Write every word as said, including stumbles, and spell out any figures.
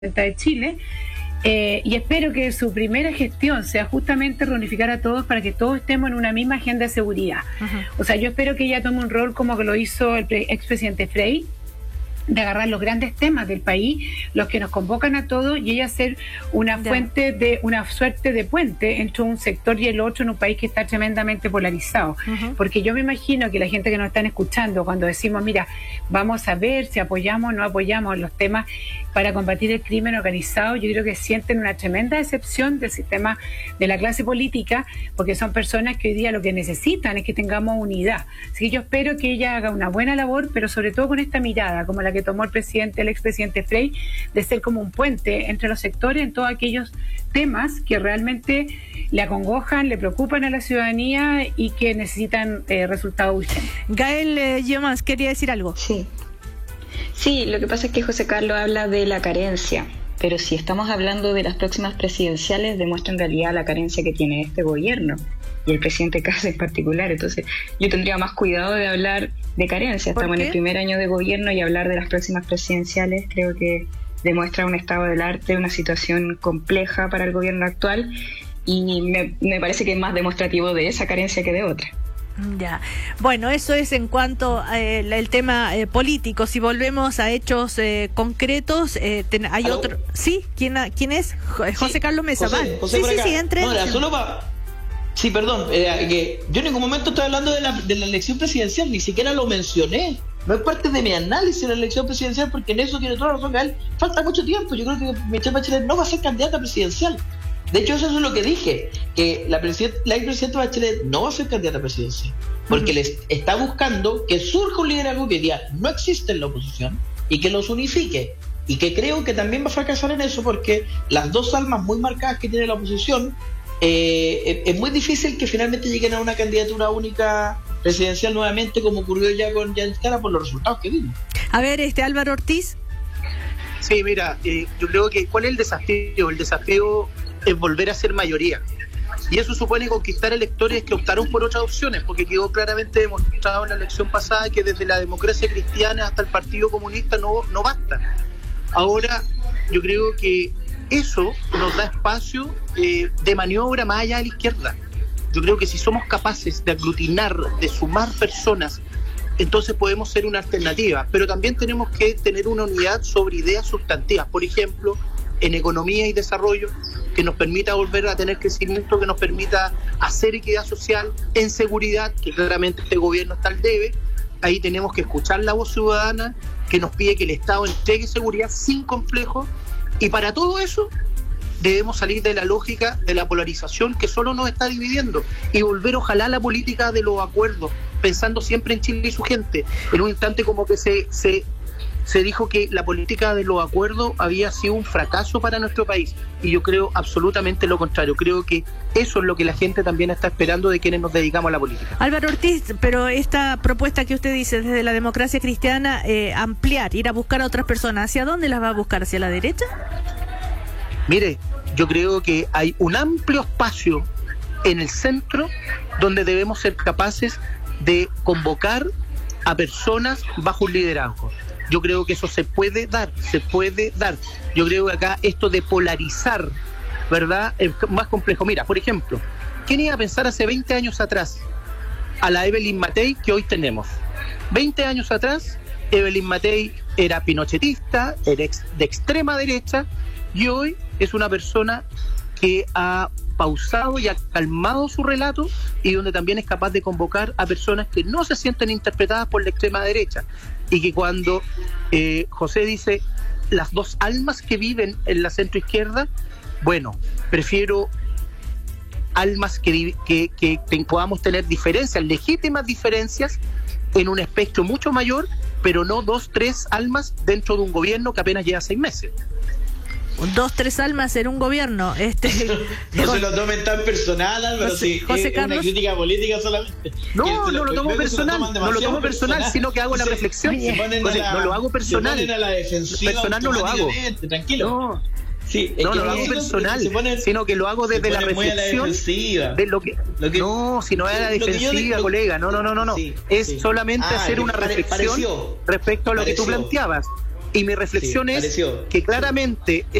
de Chile, eh, y espero que su primera gestión sea justamente reunificar a todos para que todos estemos en una misma agenda de seguridad. Uh-huh. O sea, yo espero que ella tome un rol como que lo hizo el expresidente Frei, de agarrar los grandes temas del país, los que nos convocan a todos, y ella ser una fuente de una suerte de puente entre un sector y el otro en un país que está tremendamente polarizado. Uh-huh. Porque yo me imagino que la gente que nos están escuchando, cuando decimos, mira, vamos a ver si apoyamos o no apoyamos los temas para combatir el crimen organizado, yo creo que sienten una tremenda decepción del sistema de la clase política, porque son personas que hoy día lo que necesitan es que tengamos unidad. Así que yo espero que ella haga una buena labor, pero sobre todo con esta mirada, como la que tomó el presidente, el expresidente Frei, de ser como un puente entre los sectores en todos aquellos temas que realmente le acongojan, le preocupan a la ciudadanía y que necesitan eh, resultados urgentes. Gael eh, Yeomans, quería decir algo. Sí. Sí, lo que pasa es que José Carlos habla de la carencia, pero si estamos hablando de las próximas presidenciales, demuestra en realidad la carencia que tiene este gobierno y el presidente Kast en particular. Entonces yo tendría más cuidado de hablar de carencia. Estamos en el primer año de gobierno y hablar de las próximas presidenciales creo que demuestra un estado del arte, una situación compleja para el gobierno actual, y me, me parece que es más demostrativo de esa carencia que de otra. Ya, bueno, eso es en cuanto eh, el tema eh, político. Si volvemos a hechos eh, concretos, eh, ten, hay ¿Aló? otro. Sí, ¿quién, quién es? José sí, Carlos Mesa. José, José sí, sí, sí, entre. No, era solo para. Sí, perdón, eh, que yo en ningún momento estoy hablando de la, de la elección presidencial, ni siquiera lo mencioné. No es parte de mi análisis de la elección presidencial, porque en eso tiene toda la razón, Gael. Falta mucho tiempo. Yo creo que Michelle Bachelet no va a ser candidata presidencial. De hecho, eso es lo que dije, que la, president- la expresidenta Bachelet no va a ser candidata presidencial, porque uh-huh. les está buscando que surja un liderazgo que ya no existe en la oposición y que los unifique. Y que creo que también va a fracasar en eso, porque las dos almas muy marcadas que tiene la oposición, eh, es muy difícil que finalmente lleguen a una candidatura única presidencial nuevamente, como ocurrió ya con Yanis Jara por los resultados que vimos. A ver, este Álvaro Ortiz. Sí, mira, eh, yo creo que ¿cuál es el desafío? El desafío es volver a ser mayoría. Y eso supone conquistar electores que optaron por otras opciones, porque quedó claramente demostrado en la elección pasada que desde la democracia cristiana hasta el Partido Comunista no, no basta. Ahora, yo creo que eso nos da espacio eh, de maniobra más allá de la izquierda. Yo creo que si somos capaces de aglutinar, de sumar personas, entonces podemos ser una alternativa, pero también tenemos que tener una unidad sobre ideas sustantivas. Por ejemplo, en economía y desarrollo, que nos permita volver a tener crecimiento, que nos permita hacer equidad social, en seguridad, que claramente este gobierno está al debe. Ahí tenemos que escuchar la voz ciudadana que nos pide que el Estado entregue seguridad sin complejo, y para todo eso debemos salir de la lógica de la polarización que solo nos está dividiendo y volver ojalá a la política de los acuerdos, pensando siempre en Chile y su gente. En un instante como que se... se Se dijo que la política de los acuerdos había sido un fracaso para nuestro país, y yo creo absolutamente lo contrario. Creo que eso es lo que la gente también está esperando de quienes nos dedicamos a la política. Álvaro Ortiz, pero esta propuesta que usted dice desde la democracia cristiana, eh, ampliar, ir a buscar a otras personas, ¿hacia dónde las va a buscar? ¿Hacia la derecha? Mire, yo creo que hay un amplio espacio en el centro donde debemos ser capaces de convocar a personas bajo un liderazgo. Yo creo que eso se puede dar, se puede dar. Yo creo que acá esto de polarizar, ¿verdad?, es más complejo. Mira, por ejemplo, ¿quién iba a pensar hace veinte años atrás a la Evelyn Matei que hoy tenemos? veinte años atrás, Evelyn Matei era pinochetista, era ex, de extrema derecha, y hoy es una persona que ha pausado y ha calmado su relato, y donde también es capaz de convocar a personas que no se sienten interpretadas por la extrema derecha. Y que cuando eh, José dice las dos almas que viven en la centroizquierda, bueno, prefiero almas que, que, que podamos tener diferencias, legítimas diferencias, en un espectro mucho mayor, pero no dos, tres almas dentro de un gobierno que apenas lleva seis meses. Dos, tres almas en un gobierno. Este, no no se lo tomen tan personal, Álvaro, José, si José es Carlos. una crítica política solamente. No, no lo tomo personal, lo no lo tomo personal, personal, sino que hago la reflexión. José, la, no lo hago personal. Se ponen a la defensiva personal no lo hago. Tranquilo. No. Sí, no, no lo hago personal, ponen, sino que lo hago desde la reflexión la de lo que, lo que no, si no es a la defensiva, lo, colega, no, no, no, no, no. Sí, es sí. solamente ah, hacer una reflexión pareció, respecto a lo pareció. que tú planteabas. Y mi reflexión Sí, es pareció. que claramente